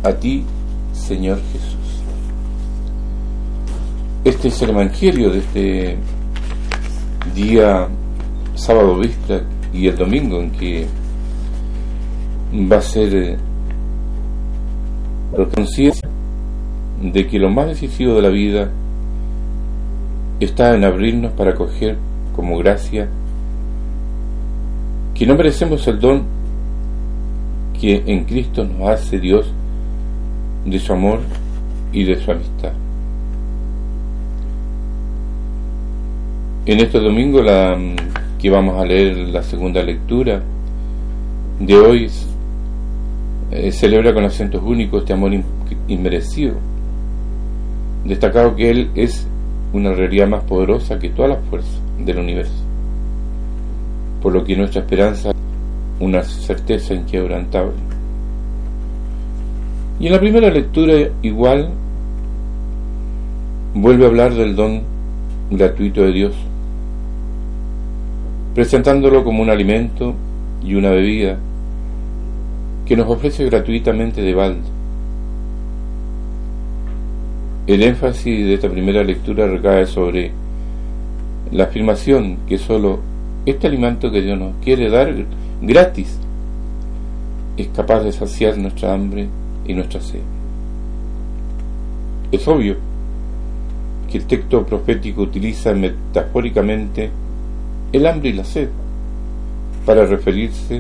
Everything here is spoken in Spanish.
a ti, Señor Jesús. Este es el Evangelio de este día sábado víspera y el domingo, en que va a ser la conciencia de que lo más decisivo de la vida está en abrirnos para acoger como gracia que no merecemos el don que en Cristo nos hace Dios de su amor y de su amistad. En este domingo que vamos a leer la segunda lectura de hoy, celebra con acentos únicos este amor inmerecido, destacado que Él es una realidad más poderosa que todas las fuerzas del universo, por lo que nuestra esperanza es una certeza inquebrantable. Y en la primera lectura igual vuelve a hablar del don gratuito de Dios, presentándolo como un alimento y una bebida que nos ofrece gratuitamente de balde. El énfasis de esta primera lectura recae sobre la afirmación que solo este alimento que Dios nos quiere dar gratis es capaz de saciar nuestra hambre y nuestra sed. Es obvio que el texto profético utiliza metafóricamente el hambre y la sed para referirse